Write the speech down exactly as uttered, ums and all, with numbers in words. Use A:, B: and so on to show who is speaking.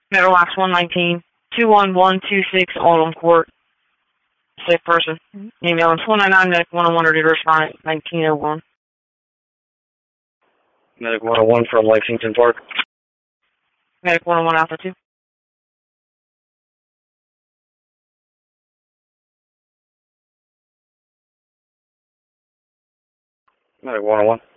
A: Meadowlocks one nineteen, two one one two six Autumn Court. Sick person. Mm-hmm. Email is one nine nine medic one oh one ready to respond at nineteen oh one.
B: Medic one oh one from Lexington Park.
A: Medic one oh one Alpha two.
B: Medic one oh one.